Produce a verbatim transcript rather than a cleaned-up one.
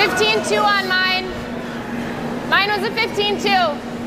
fifteen two on mine. Mine was a fifteen two.